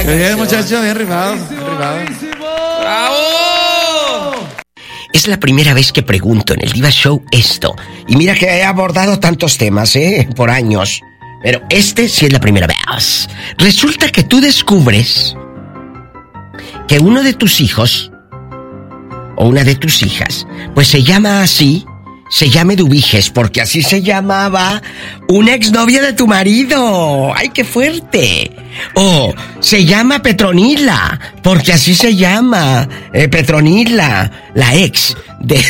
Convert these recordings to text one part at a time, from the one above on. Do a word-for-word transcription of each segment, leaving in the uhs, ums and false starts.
Bien, muchacho, bien rimado. ¡Bravo! Es la primera vez que pregunto en el Diva Show esto. Y mira que he abordado tantos temas, ¿eh? Por años. Pero este sí es la primera vez. Resulta que tú descubres que uno de tus hijos o una de tus hijas, pues se llama así, se llama Eduviges, porque así se llamaba una exnovia de tu marido. ¡Ay, qué fuerte! O se llama Petronila, porque así se llama eh, Petronila, la ex de...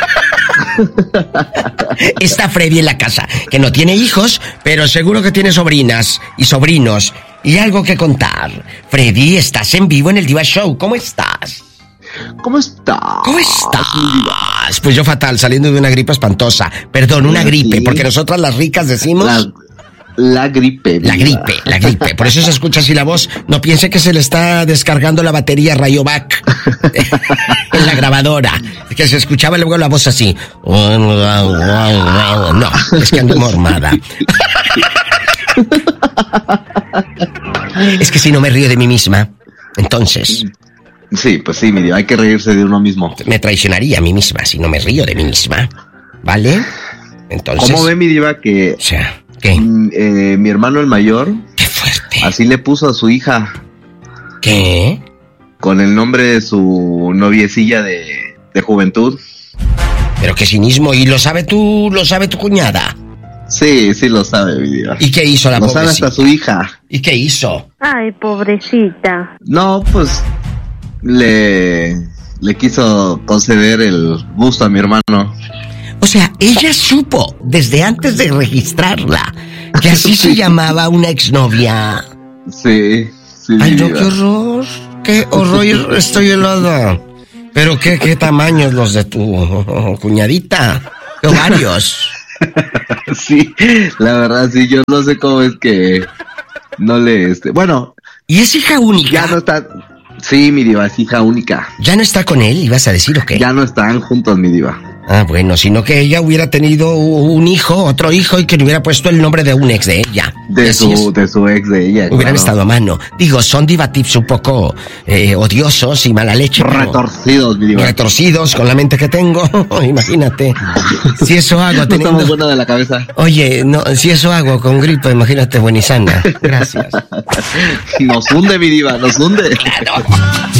Está Freddy en la casa, que no tiene hijos, pero seguro que tiene sobrinas y sobrinos y algo que contar. Freddy, estás en vivo en el Diva Show. ¿Cómo estás? ¿Cómo estás? ¿Cómo estás? Pues yo fatal, saliendo de una gripe espantosa. Perdón, una gripe, sí. Porque nosotras las ricas decimos... La, la gripe. La vida. gripe, la gripe. Por eso se escucha así la voz. No piense que se le está descargando la batería Rayovac en la grabadora. Que se escuchaba luego la voz así. No, es que ando mormada. Es que si no me río de mí misma, entonces... Sí, pues sí, mi diva, hay que reírse de uno mismo. Me traicionaría a mí misma si no me río de mí misma, ¿vale? Entonces... ¿Cómo ve mi diva que... O sea, ¿qué? Eh, mi hermano el mayor... ¡Qué fuerte! Así le puso a su hija. ¿Qué? Con el nombre de su noviecilla de, de juventud. Pero qué cinismo, ¿y lo sabe tú, lo sabe tu cuñada? Sí, sí lo sabe, mi diva. ¿Y qué hizo la lo pobrecita? Lo sabe hasta su hija. ¿Y qué hizo? Ay, pobrecita. No, pues... Le, le quiso conceder el gusto a mi hermano. O sea, ella supo desde antes de registrarla que así se llamaba una exnovia. Sí, sí. Ay, no, qué horror. Qué horror, estoy helada. Pero qué, qué tamaños los de tu cuñadita. Qué varios. Sí, la verdad, sí, yo no sé cómo es que no le... este Bueno. ¿Y es hija única? Ya no está... Sí, mi diva, es hija única. ¿Ya no está con él? ¿Ibas a decir o qué? Ya no están juntos, mi diva. Ah, bueno, sino que ella hubiera tenido un hijo, otro hijo, y que le hubiera puesto el nombre de un ex de ella. De su, es. de su ex de ella. Hubieran claro. estado a mano. Digo, son diva tips un poco eh, odiosos y mala leche. Retorcidos, mi diva. Retorcidos con la mente que tengo. Imagínate. Si eso hago no teniendo... estamos buenos de la cabeza. Oye, no, si eso hago con gripe, imagínate buena y sana. Gracias. Nos hunde, mi diva, nos hunde. Claro.